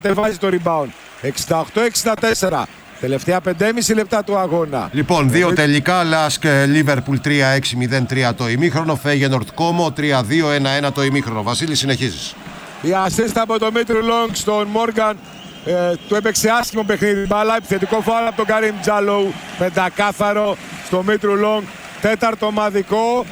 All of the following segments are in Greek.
κατεβάζει το rebound. 68-64. Τελευταία 5,5 λεπτά του αγώνα. Λοιπόν, δύο τελικά. Λάσκ Λίβερπουλ 3-6-0-3 το ημίχρονο. Φέγενορτ Κόμο 3-2-1-1 το ημίχρονο. Βασίλη, συνεχίζεις. Η assist από το Μίτρου Λόγκ στον Μόργαν. Του έπαιξε άσχημο παιχνίδι μπάλα. Επιθετικό φάουλ από τον Καρίμ Τζάλοου. Πεντακάθαρο στο Μίτρου Λόγκ. Τέταρτο ομαδικό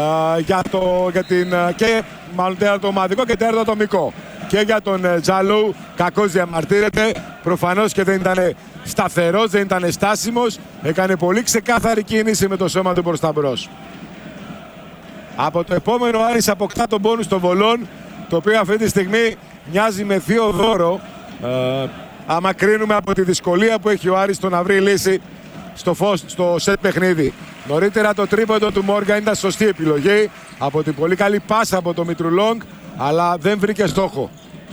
τέταρτο ομαδικό και τέταρτο ατομικό. Και για τον Τζάλοου, κακώς διαμαρτύρεται. Προφανώς και δεν ήταν σταθερός, δεν ήταν στάσιμος. Έκανε πολύ ξεκάθαρη κίνηση με το σώμα του προς τα μπρος. Από το επόμενο Άρης αποκτά τον πόνους των βολών, το οποίο αυτή τη στιγμή μοιάζει με θείο δώρο. Άμα κρίνουμε από τη δυσκολία που έχει ο Άρης στο να βρει λύση στο σετ παιχνίδι. Νωρίτερα το τρίποντο του Μόργαν ήταν σωστή επιλογή από την πολύ καλή πάσα από το Μητρουλόγκ, αλλά δεν βρήκε στόχο.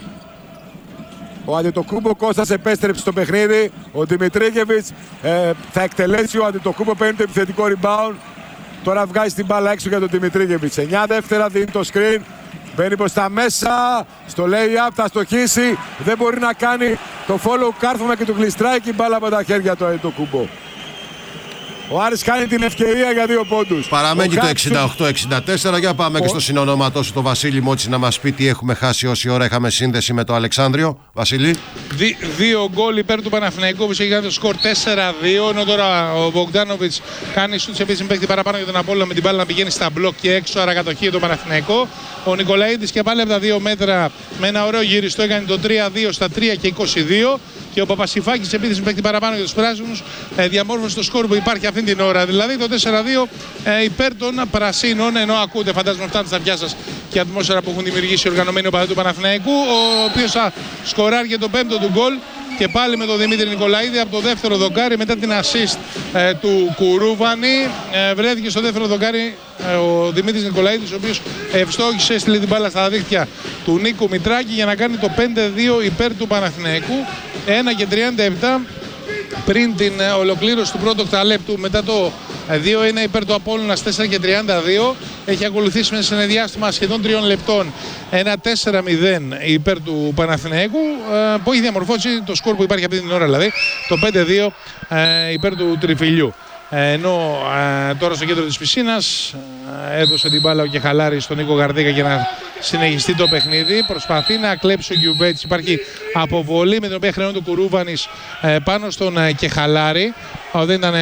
Ο Αντιτοκούμπο Κώστας επέστρεψε στο παιχνίδι. Ο Δημητρίγεβιτς θα εκτελέσει. Ο Αντιτοκούμπο παίρνει το επιθετικό rebound. Τώρα βγάζει την μπάλα έξω για τον Δημητρίγεβιτς. 9 δεύτερα δίνει το screen. Μπαίνει προς τα μέσα. Στο lay-up θα στοχίσει. Δεν μπορεί να κάνει το follow κάρφωμα και του γλιστράει και η μπάλα από τα χέρια του Αντιτοκούμπο. Ο Άρης κάνει την ευκαιρία για 2 πόντους. Παραμένει το 68-64. Για πάμε και στο συνονόματό σου, το Βασίλη Μότση, να μας πει τι έχουμε χάσει όση ώρα είχαμε σύνδεση με το Αλεξάνδριο. Βασίλη. 2 γκολ υπέρ του Παναθηναϊκού που έχει κάνει το σκορ 4-2. Ενώ τώρα ο Μπογκδάνοβιτς κάνει σουτς επίσης παίχτη παραπάνω για τον Απόλλωνα με την μπάλα να πηγαίνει στα μπλοκ και έξω. Άρα κατοχή για τον Παναθηναϊκό. Ο Νικολαίδης και πάλι από τα 2 μέτρα με ένα ωραίο γυριστό έκανε το 3-2 στα 3 και 22. Και ο Παπασιφάκης επίσης παίχτη παραπάνω για τους πράσινους διαμόρφωσε το σκορ που υπάρχει αυτή την ώρα. Δηλαδή το 4-2 υπέρ των πρασίνων. Ενώ ακούτε, φαντάζομαι, φτάνει στα αυτιά σας και η ατμόσφαιρα που έχουν δημιουργήσει οι οργανωμένοι οπαδοί του Παναθηναϊκού. Ο οποίος θα σκοράρει και το 5ο του γκολ. Και πάλι με τον Δημήτρη Νικολαίδη από το δεύτερο δοκάρι μετά την assist του Κουρούβανη. Βρέθηκε στο δεύτερο δοκάρι ο Δημήτρης Νικολαίδης, ο οποίος ευστόχησε, έστειλε την μπάλα στα δίχτυα του Νίκου Μητράκη για να κάνει το 5-2 υπέρ του Παναθηναϊκού. 1:37 πριν την ολοκλήρωση του πρώτου οκταλέπτου. Μετά το 2-1 υπέρ του Απόλλωνας, 4:32. Έχει ακολουθήσει μέσα σε ένα διάστημα σχεδόν 3 λεπτών ένα 4-0 υπέρ του Παναθηναϊκού, που έχει διαμορφώσει το σκορ που υπάρχει αυτή την ώρα, δηλαδή το 5-2 υπέρ του Τριφυλιού. Ενώ τώρα στο κέντρο της πισίνας έδωσε την μπάλα ο Κεχαλάρης στον Νίκο Γαρδίκα για να συνεχιστεί το παιχνίδι. Προσπαθεί να κλέψει ο Γκιουβέτς. Υπάρχει αποβολή με την οποία χρεώνει το Κουρούβανης πάνω στον Κεχαλάρη. Δεν ήταν,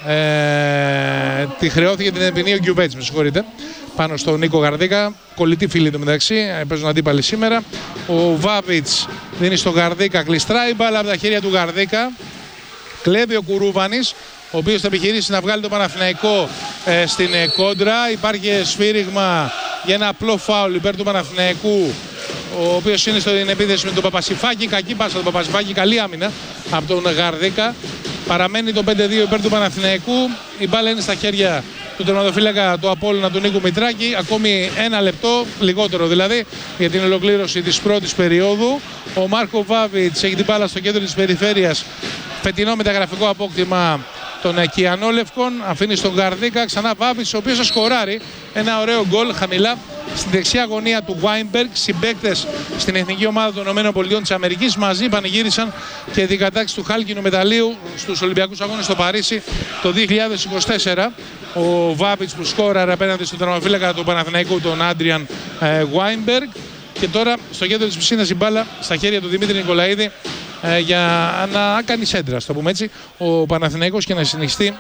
τη χρεώθηκε την ποινή ο Γκιουβέτς, με συγχωρείτε, πάνω στον Νίκο Γαρδίκα. Κολλητή φίλη του μεταξύ, παίζουν αντίπαλοι σήμερα. Ο Βάβιτς δίνει στον Γαρδίκα, κλειστράει μπάλα από τα χέρια του Γαρδίκα. Κλέβει ο Κουρούβανης, ο οποίος θα επιχειρήσει να βγάλει τον Παναθηναϊκό στην κόντρα. Υπάρχει σφύριγμα για ένα απλό φάουλ υπέρ του Παναθηναϊκού, ο οποίος είναι στην επίθεση με τον Παπασιφάκη. Κακή πάσα του Παπασιφάκη, καλή άμυνα από τον Γαρδίκα. Παραμένει το 5-2 υπέρ του Παναθηναϊκού. Η μπάλα είναι στα χέρια του τερματοφύλακα του Απόλλωνα, του Νίκου Μητράκη. Ακόμη 1 λεπτό, λιγότερο δηλαδή, για την ολοκλήρωση της πρώτης περίοδου. Ο Μάρκο Βάβιτς έχει την μπάλα στο κέντρο της περιφέρειας. Φετινό μεταγραφικό απόκτημα των Κιανόλευκων. Αφήνει στον Γαρδίκα, ξανά Βάβιτς, ο οποίος θα σκοράρει ένα ωραίο γκολ χαμηλά στην δεξιά γωνία του Βάινμπεργκ. Συμπαίκτες στην εθνική ομάδα των ΗΠΑ μαζί πανηγύρισαν και την κατάκτηση του χάλκινου μεταλλίου στους Ολυμπιακούς Αγώνες στο Παρίσι το 2024. Ο Βάβιτς που σκόραρε απέναντι στον τερματοφύλακα του Παναθηναϊκού, τον Άντριαν Βάινμπεργκ. Και τώρα στο κέντρο της πισίνας η μπάλα στα χέρια του Δημήτρη Νικολαίδη για να κάνει σέντρα, στο πούμε έτσι, ο Παναθηναϊκός και να συνεχιστεί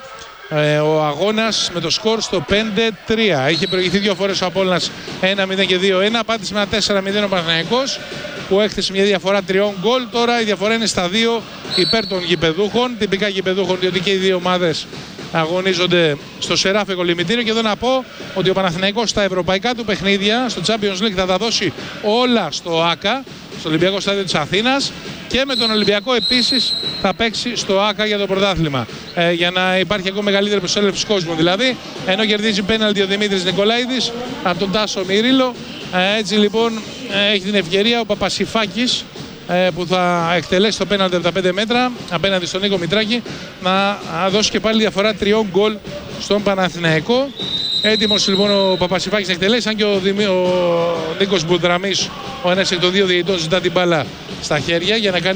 ο αγώνας με το σκορ στο 5-3. Είχε προηγηθεί 2 φορές ο Απόλλωνας 1-0 και 2-1. Απάντησε με ένα 4-0 ο Παναθηναϊκός, που έχθεσε μια διαφορά 3 γκολ. Τώρα η διαφορά είναι στα 2 υπέρ των γηπεδούχων. Τυπικά γηπεδούχων, διότι και οι δύο ομάδες αγωνίζονται στο Σεράφε κολυμητήριο. Και εδώ να πω ότι ο Παναθηναϊκός στα ευρωπαϊκά του παιχνίδια, στο Champions League, θα τα δώσει όλα στο ΆΚΑ, στο Ολυμπιακό Στάδιο της Αθήνας, και με τον Ολυμπιακό επίσης θα παίξει στο ΆΚΑ για το πρωτάθλημα. Για να υπάρχει ακόμα μεγαλύτερη προσέλευση κόσμου δηλαδή. Ενώ κερδίζει πέναλτι ο Δημήτρης Νικολαίδης από τον Τάσο Μυρίλο. Έτσι λοιπόν έχει την ευκαιρία ο Παπασιφάκης, που θα εκτελέσει το πέναλτι από τα 5 μέτρα απέναντι στον Νίκο Μητράκη, να δώσει και πάλι διαφορά 3 γκολ στον Παναθηναϊκό. Έτοιμος λοιπόν ο Παπασιφάκης να εκτελέσει, αν και ο Νίκος Μπουδραμής, ο ένας εκ των 2 διαιτητών, ζητά την μπάλα στα χέρια για να κάνει